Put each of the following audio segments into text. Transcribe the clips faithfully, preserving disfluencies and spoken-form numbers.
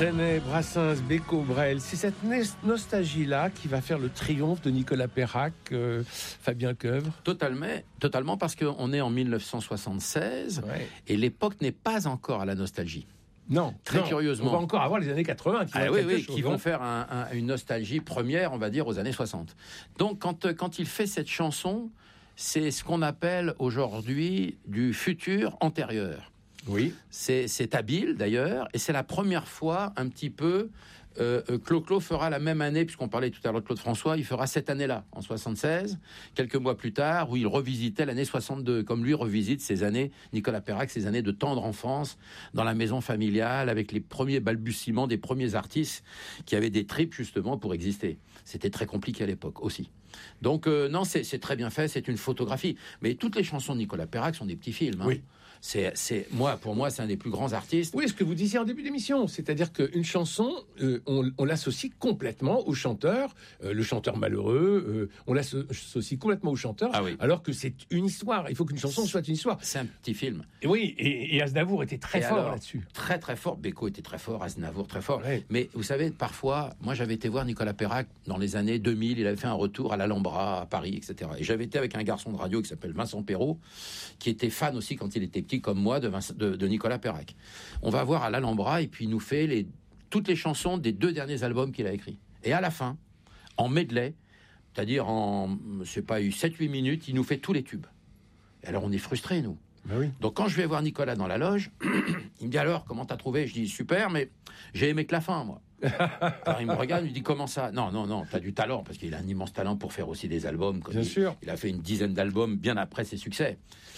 Trenet, Brassens, Bécaud, Brel, c'est cette nostalgie-là qui va faire le triomphe de Nicolas Perrac, euh, Fabien Coeuvre. Totalement, totalement parce qu'on est en dix-neuf cent soixante-seize ouais. et l'époque n'est pas encore à la nostalgie. Non, très non, curieusement. On va encore avoir les années quatre-vingts qui, ah, vont, oui, oui, chose, qui vont faire un, un, une nostalgie première, on va dire, aux années soixante. Donc, quand, quand il fait cette chanson, c'est ce qu'on appelle aujourd'hui du futur antérieur. Oui. C'est, c'est habile, d'ailleurs, et c'est la première fois, un petit peu, euh, Clo-Clo fera la même année, puisqu'on parlait tout à l'heure de Claude François, il fera cette année-là, en soixante-seize, quelques mois plus tard, où il revisitait l'année soixante-deux, comme lui revisite ses années, Nicolas Perrac, ses années de tendre enfance, dans la maison familiale, avec les premiers balbutiements des premiers artistes qui avaient des tripes, justement, pour exister. C'était très compliqué à l'époque, aussi. Donc, euh, non, c'est, c'est très bien fait, c'est une photographie. Mais toutes les chansons de Nicolas Perrac sont des petits films, hein. Oui. C'est, c'est, moi, pour moi, c'est un des plus grands artistes. Oui, ce que vous disiez en début d'émission, c'est-à-dire qu'une chanson, euh, on, on l'associe complètement au chanteur, euh, le chanteur malheureux, euh, on l'associe complètement au chanteur, ah oui. alors que c'est une histoire. Il faut qu'une chanson soit une histoire. C'est un petit film. Et oui, et, et Aznavour était très et fort alors, là-dessus. Très très fort. Bécaud était très fort, Aznavour très fort. Ouais. Mais vous savez, parfois, moi j'avais été voir Nicolas Perrac dans les années deux mille. Il avait fait un retour à l'Alhambra, à Paris, et cetera. Et j'avais été avec un garçon de radio qui s'appelle Vincent Perrault, qui était fan aussi quand il était petit, comme moi, de Vincent. De, de Nicolas Perrac. On va voir à l'Alhambra et puis il nous fait les, toutes les chansons des deux derniers albums qu'il a écrits. Et à la fin, en medley, c'est-à-dire en, je sais pas, sept huit minutes, il nous fait tous les tubes. Et alors on est frustrés, nous. Ben oui. Donc quand je vais voir Nicolas dans la loge, il me dit alors, comment t'as trouvé ? Je dis super, mais j'ai aimé que la fin, moi. Alors il me regarde, il me dit comment ça ? Non, non, non, t'as du talent, parce qu'il a un immense talent pour faire aussi des albums. Bien il, sûr. Il a fait une dizaine d'albums bien après ses succès.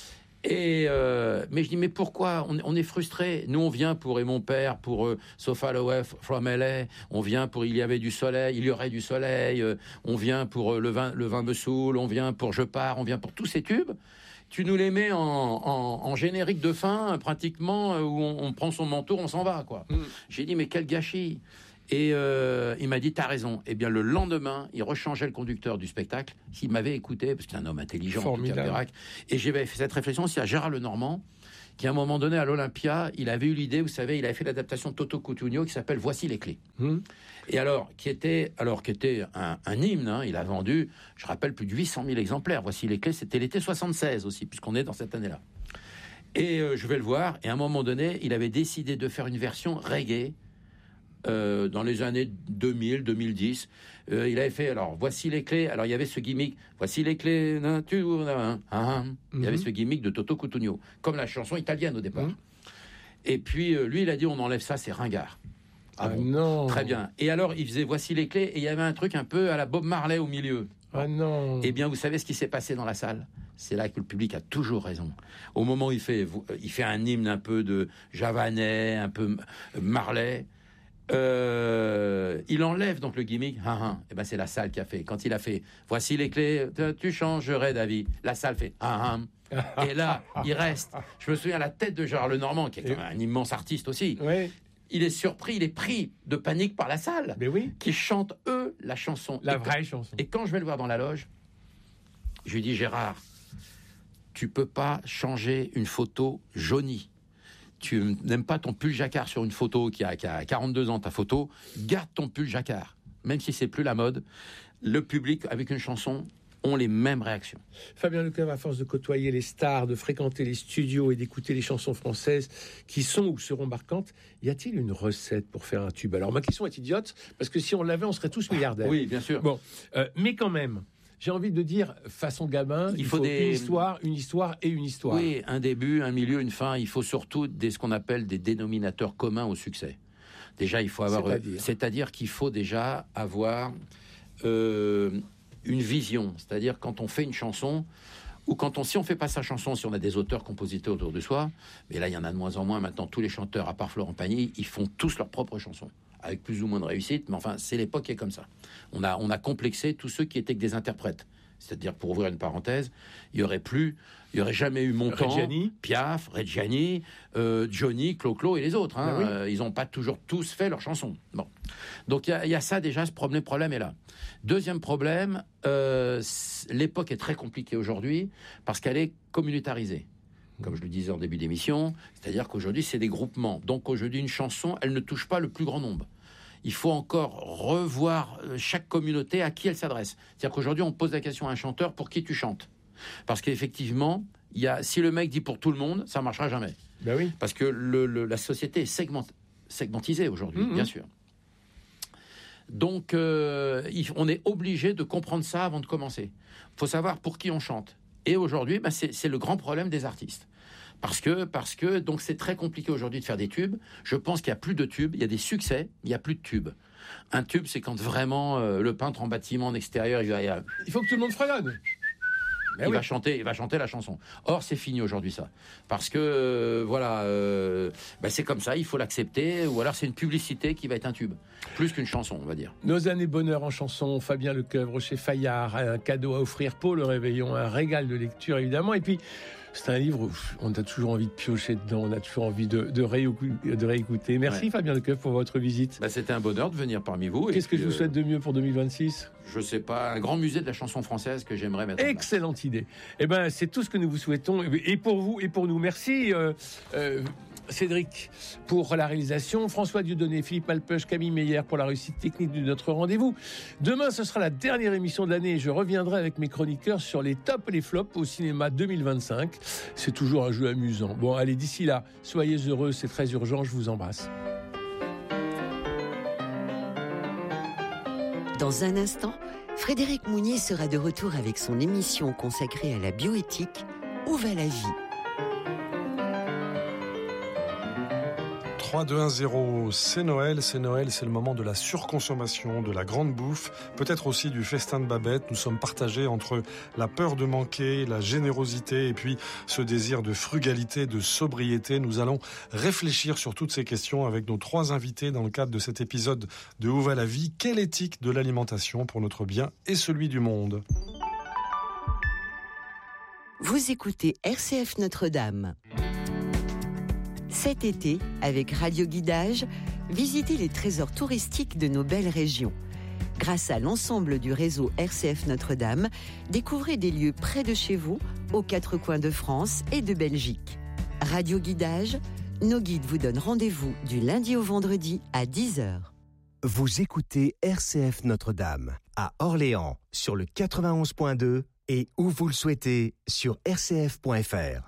Et euh, mais je dis mais pourquoi on, on est frustré. Nous on vient pour et mon père pour euh, So Far Away from L A. On vient pour il y avait du soleil, il y aurait du soleil. Euh, on vient pour euh, le vin le vin me saoule. On vient pour je pars. On vient pour tous ces tubes. Tu nous les mets en, en, en générique de fin pratiquement où on, on prend son manteau, on s'en va quoi. Mm. J'ai dit mais quel gâchis. Et euh, il m'a dit t'as raison. Eh bien le lendemain, il rechangeait le conducteur du spectacle. S'il m'avait écouté, parce qu'il est un homme intelligent, formidable. Perrac, et j'avais fait cette réflexion aussi à Gérard Lenormand, qui à un moment donné à l'Olympia, il avait eu l'idée, vous savez, il avait fait l'adaptation de Toto Cutugno qui s'appelle Voici les clés. Mmh. Et alors qui était, alors qui était un, un hymne. Hein, il a vendu, je rappelle, plus de huit cent mille exemplaires. Voici les clés. C'était l'été soixante-seize aussi, puisqu'on est dans cette année-là. Et euh, je vais le voir. Et à un moment donné, il avait décidé de faire une version reggae. Euh, dans les années deux mille, deux mille dix, euh, il avait fait, alors, voici les clés, alors il y avait ce gimmick, voici les clés, nature, hein, hein, mm-hmm. Il y avait ce gimmick de Toto Cutugno, comme la chanson italienne au départ. Mm-hmm. Et puis, euh, lui, il a dit, on enlève ça, c'est ringard. Ah, ah bon, non. Très bien. Et alors, il faisait, voici les clés, et il y avait un truc un peu à la Bob Marley au milieu. Ah non. Eh bien, vous savez ce qui s'est passé dans la salle ? C'est là que le public a toujours raison. Au moment où il fait, il fait un hymne un peu de Javanais, un peu Marley, Euh, il enlève donc le gimmick. Ah, ah. Et ben c'est la salle qui a fait. Quand il a fait, voici les clés, tu changerais d'avis. La salle fait. Ah, ah. Et là, il reste. Je me souviens à la tête de Gérard Lenormand, qui est quand même un immense artiste aussi. Oui. Il est surpris, il est pris de panique par la salle. Mais oui. Qui chante eux la chanson. La et vraie quand, chanson. Et quand je vais le voir dans la loge, je lui dis Gérard, tu peux pas changer une photo jaunie. Tu n'aimes pas ton pull jacquard sur une photo qui a, qui a quarante-deux ans, ta photo, garde ton pull jacquard. Même si c'est plus la mode, le public, avec une chanson, ont les mêmes réactions. Fabien Lecoeuvre, à force de côtoyer les stars, de fréquenter les studios et d'écouter les chansons françaises qui sont ou seront marquantes, y a-t-il une recette pour faire un tube ? Alors, ma question est idiote, parce que si on l'avait, on serait tous milliardaires. Oui, bien sûr. Bon, euh, mais quand même... J'ai envie de dire, façon gamin, il, il faut, faut des... une histoire, une histoire et une histoire. Oui, un début, un milieu, une fin. Il faut surtout des, ce qu'on appelle des dénominateurs communs au succès. Déjà, il faut avoir... C'est-à-dire, c'est-à-dire qu'il faut déjà avoir euh, une vision. C'est-à-dire quand on fait une chanson, ou quand on... Si on fait pas sa chanson, si on a des auteurs, compositeurs autour de soi, mais là, il y en a de moins en moins. Maintenant, tous les chanteurs, à part Florent Pagny, ils font tous leurs propres chansons. Avec plus ou moins de réussite, mais enfin, c'est l'époque qui est comme ça. On a, on a complexé tous ceux qui étaient que des interprètes. C'est-à-dire, pour ouvrir une parenthèse, il y aurait plus, il y aurait jamais eu Montand, Reggiani. Piaf, Reggiani, euh, Johnny, Clo-Clo et les autres. Hein. Oui. Euh, ils n'ont pas toujours tous fait leurs chansons. Bon. Donc, il y, y a ça déjà, ce problème, problème est là. Deuxième problème, euh, l'époque est très compliquée aujourd'hui parce qu'elle est communautarisée. comme je le disais en début d'émission, c'est-à-dire qu'aujourd'hui, c'est des groupements. Donc aujourd'hui, une chanson, elle ne touche pas le plus grand nombre. Il faut encore revoir chaque communauté à qui elle s'adresse. C'est-à-dire qu'aujourd'hui, on pose la question à un chanteur, pour qui tu chantes ? Parce qu'effectivement, il y a, si le mec dit pour tout le monde, ça ne marchera jamais. Ben oui. Parce que le, le, la société est segment, segmentisée aujourd'hui, mmh, bien sûr. Donc, euh, il, on est obligé de comprendre ça avant de commencer. Il faut savoir pour qui on chante. Et aujourd'hui, ben c'est, c'est le grand problème des artistes. Parce que, parce que donc c'est très compliqué aujourd'hui de faire des tubes. Je pense qu'il n'y a plus de tubes. Il y a des succès, il n'y a plus de tubes. Un tube, c'est quand vraiment euh, le peintre en bâtiment en extérieur, il va... Il, va, il faut que tout le monde fredonne. Il, oui. va chanter, il va chanter la chanson. Or, c'est fini aujourd'hui, ça. Parce que, euh, voilà, euh, ben c'est comme ça, il faut l'accepter. Ou alors, c'est une publicité qui va être un tube. Plus qu'une chanson, on va dire. Nos années bonheur en chanson, Fabien Lecoeuvre chez Fayard, un cadeau à offrir pour le réveillon, un régal de lecture, évidemment. Et puis, c'est un livre où on a toujours envie de piocher dedans, on a toujours envie de, de, réécouter, de réécouter. Merci, ouais. Fabien Lecoeuvre, pour votre visite. Bah, c'était un bonheur de venir parmi vous. Qu'est-ce que je vous euh, souhaite de mieux pour deux mille vingt-six ? Je sais pas, un grand musée de la chanson française que j'aimerais mettre en place. Excellente idée. Eh ben, c'est tout ce que nous vous souhaitons, et pour vous et pour nous. Merci. Euh, euh, Cédric pour la réalisation, François Dieudonné, Philippe Malpeuch, Camille Meyer pour la réussite technique de notre rendez-vous. Demain, ce sera la dernière émission de l'année. Je reviendrai avec mes chroniqueurs sur les tops et les flops au cinéma deux mille vingt-cinq. C'est toujours un jeu amusant. Bon, allez, d'ici là, soyez heureux, c'est très urgent, je vous embrasse. Dans un instant, Frédéric Mounier sera de retour avec son émission consacrée à la bioéthique « Où va la vie ?» trois, deux, un, zéro, c'est Noël, c'est Noël, c'est le moment de la surconsommation, de la grande bouffe, peut-être aussi du festin de Babette. Nous sommes partagés entre la peur de manquer, la générosité et puis ce désir de frugalité, de sobriété. Nous allons réfléchir sur toutes ces questions avec nos trois invités dans le cadre de cet épisode de Où va la vie ? Quelle éthique de l'alimentation pour notre bien et celui du monde ? Vous écoutez R C F Notre-Dame. Cet été, avec Radio Guidage, visitez les trésors touristiques de nos belles régions. Grâce à l'ensemble du réseau R C F Notre-Dame, découvrez des lieux près de chez vous, aux quatre coins de France et de Belgique. Radio Guidage, nos guides vous donnent rendez-vous du lundi au vendredi à dix heures. Vous écoutez R C F Notre-Dame à Orléans sur le quatre-vingt-onze point deux et où vous le souhaitez sur r c f point f r.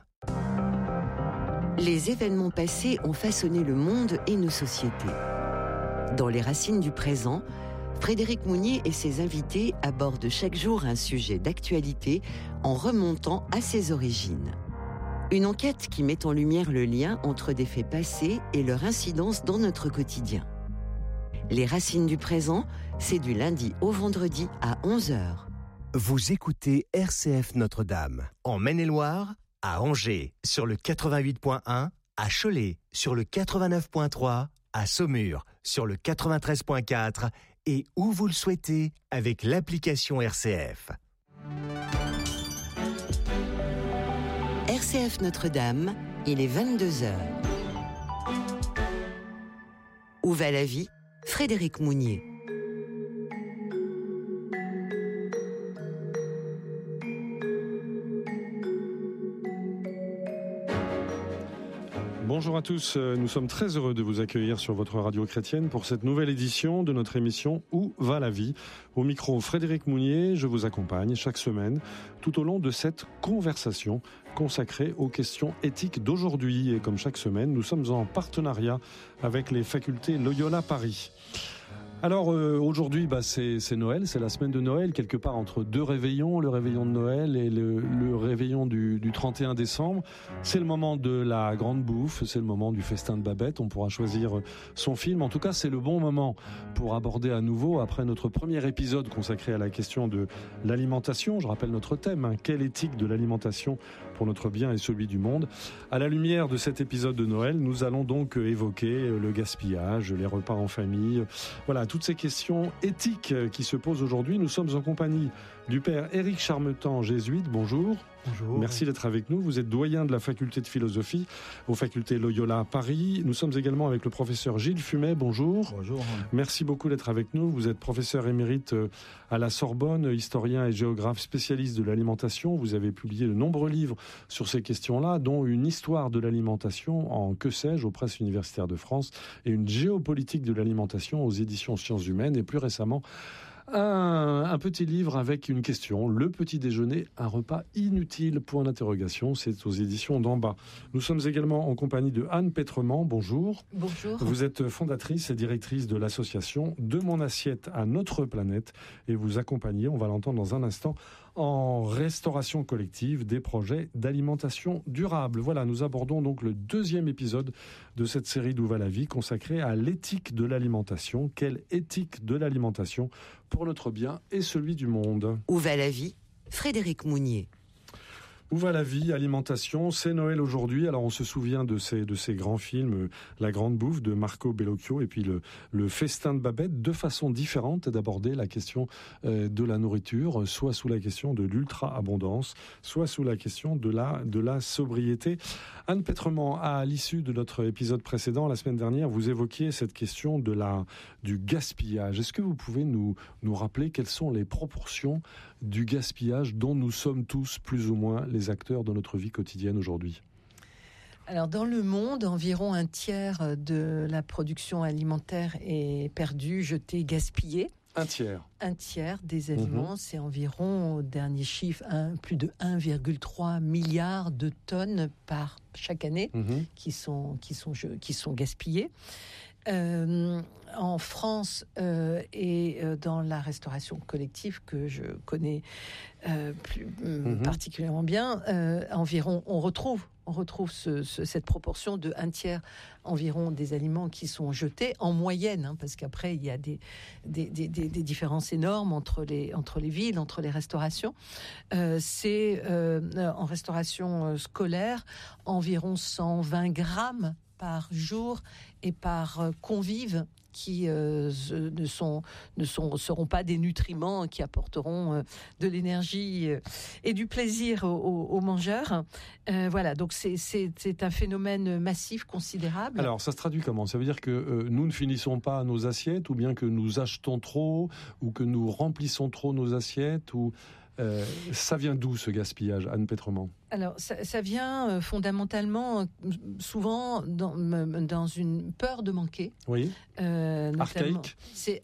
Les événements passés ont façonné le monde et nos sociétés. Dans les racines du présent, Frédéric Mounier et ses invités abordent chaque jour un sujet d'actualité en remontant à ses origines. Une enquête qui met en lumière le lien entre des faits passés et leur incidence dans notre quotidien. Les racines du présent, c'est du lundi au vendredi à onze heures. Vous écoutez R C F Notre-Dame en Maine-et-Loire, à Angers sur le quatre-vingt-huit point un, à Cholet sur le quatre-vingt-neuf point trois, à Saumur sur le quatre-vingt-treize point quatre et où vous le souhaitez avec l'application R C F. R C F Notre-Dame, il est vingt-deux heures. Où va la vie ? Frédéric Mounier. Bonjour à tous, nous sommes très heureux de vous accueillir sur votre radio chrétienne pour cette nouvelle édition de notre émission Où va la vie ? Au micro Frédéric Mounier, je vous accompagne chaque semaine tout au long de cette conversation consacrée aux questions éthiques d'aujourd'hui. Et comme chaque semaine, nous sommes en partenariat avec les facultés Loyola Paris. Alors euh, aujourd'hui, bah, c'est, c'est Noël, c'est la semaine de Noël, quelque part entre deux réveillons, le réveillon de Noël et le, le réveillon du, du trente et un décembre. C'est le moment de la grande bouffe, c'est le moment du festin de Babette, on pourra choisir son film. En tout cas, c'est le bon moment pour aborder à nouveau, après notre premier épisode consacré à la question de l'alimentation, je rappelle notre thème, hein, quelle éthique de l'alimentation pour notre bien et celui du monde. À la lumière de cet épisode de Noël, nous allons donc évoquer le gaspillage, les repas en famille, voilà, toutes ces questions éthiques qui se posent aujourd'hui. Nous sommes en compagnie du père Éric Charmetan, jésuite. Bonjour. Bonjour. Merci d'être avec nous. Vous êtes doyen de la faculté de philosophie aux facultés Loyola à Paris. Nous sommes également avec le professeur Gilles Fumet. Bonjour. Bonjour. Merci beaucoup d'être avec nous. Vous êtes professeur émérite à la Sorbonne, historien et géographe spécialiste de l'alimentation. Vous avez publié de nombreux livres sur ces questions-là, dont une histoire de l'alimentation en que sais-je aux presses universitaires de France et une géopolitique de l'alimentation aux éditions Sciences Humaines et plus récemment Un, un petit livre avec une question, le petit déjeuner, un repas inutile, point d'interrogation, c'est aux éditions d'En Bas. Nous sommes également en compagnie de Anne Pétrement, bonjour. Bonjour. Vous êtes fondatrice et directrice de l'association De mon assiette à notre planète et vous accompagnez, on va l'entendre dans un instant, en restauration collective des projets d'alimentation durable. Voilà, nous abordons donc le deuxième épisode de cette série d'Où va la vie consacrée à l'éthique de l'alimentation. Quelle éthique de l'alimentation pour notre bien et celui du monde? Où va la vie? Frédéric Mounier. Où va la vie, alimentation, c'est Noël aujourd'hui. Alors on se souvient de ces, de ces grands films, La Grande Bouffe de Marco Bellocchio et puis le, le Festin de Babette, deux façons différentes d'aborder la question euh, de la nourriture, soit sous la question de l'ultra-abondance, soit sous la question de la, de la sobriété. Anne Pétrement, à l'issue de notre épisode précédent, la semaine dernière, vous évoquiez cette question de la, du gaspillage. Est-ce que vous pouvez nous, nous rappeler quelles sont les proportions du gaspillage dont nous sommes tous plus ou moins les acteurs de notre vie quotidienne aujourd'hui? Alors, dans le monde, environ un tiers de la production alimentaire est perdue, jetée, gaspillée. Un tiers. Un tiers des aliments, mmh. c'est environ, au dernier chiffre, un, plus de un virgule trois milliard de tonnes par chaque année mmh. qui sont, qui sont, qui sont gaspillées. Euh, en France euh, et euh, dans la restauration collective que je connais euh, plus mmh. particulièrement bien, euh, environ on retrouve on retrouve ce, ce, cette proportion de un tiers environ des aliments qui sont jetés en moyenne, hein, parce qu'après il y a des, des, des, des, des différences énormes entre les, entre les villes, entre les restaurations. Euh, c'est euh, en restauration scolaire environ cent vingt grammes par jour et par convive qui euh, ne, sont, ne sont, seront pas des nutriments qui apporteront euh, de l'énergie euh, et du plaisir aux, aux, aux mangeurs. Euh, voilà, donc c'est, c'est, c'est un phénomène massif, considérable. Alors, ça se traduit comment? Ça veut dire que euh, nous ne finissons pas nos assiettes, ou bien que nous achetons trop, ou que nous remplissons trop nos assiettes, ou... Euh, ça vient d'où ce gaspillage, Anne Pétrement? Alors, ça, ça vient euh, fondamentalement, euh, souvent dans, dans une peur de manquer. Oui. Euh, Archaïque. C'est